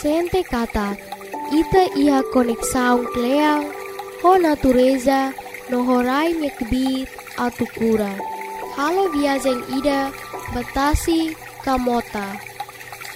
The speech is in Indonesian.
sente kata ita ia konik saung kleang ho natureza no horai nyekbit atu kura. Halo viajeng ida batasi kamota.